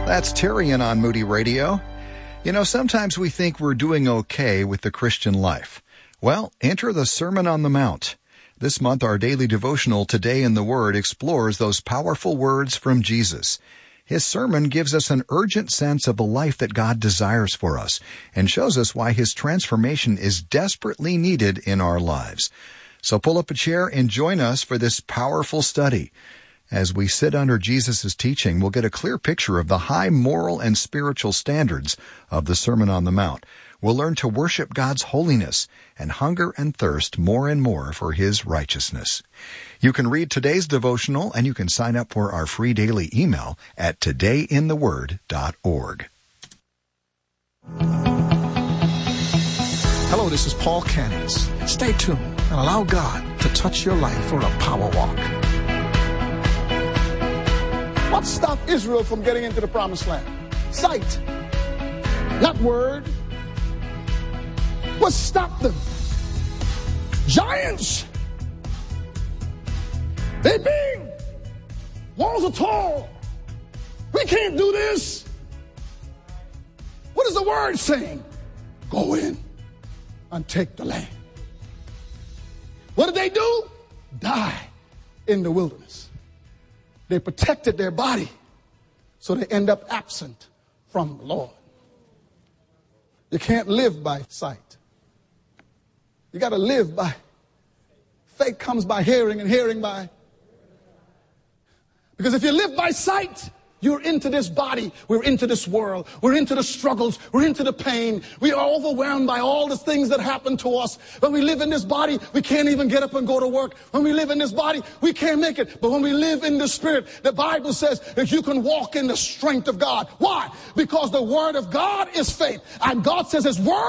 That's Tyrion on Moody Radio. You know, sometimes we think we're doing okay with the Christian life. Well, enter the Sermon on the Mount. This month, our daily devotional, Today in the Word, explores those powerful words from Jesus. His sermon gives us an urgent sense of the life that God desires for us and shows us why His transformation is desperately needed in our lives. So pull up a chair and join us for this powerful study. As we sit under Jesus' teaching, we'll get a clear picture of the high moral and spiritual standards of the Sermon on the Mount. We'll learn to worship God's holiness and hunger and thirst more and more for His righteousness. You can read today's devotional and you can sign up for our free daily email at todayintheword.org. Hello, this is Paul Cannons. Stay tuned and allow God to touch your life for a power walk. What stopped Israel from getting into the promised land? Sight, not word. What stopped them? Giants. They big. Walls are tall. We can't do this. What is the word saying? Go in and take the land. What did they do? Die in the wilderness. They protected their body, so they end up absent from the Lord. You can't live by sight. You got to live by faith. Comes by hearing, and hearing by. Because if you live by sight, you're into this body, we're into this world, we're into the struggles, we're into the pain, we are overwhelmed by all the things that happen to us. When we live in this body, we can't even get up and go to work. When we live in this body, we can't make it. But when we live in the Spirit, the Bible says that you can walk in the strength of God. Why? Because the Word of God is faith. And God says His Word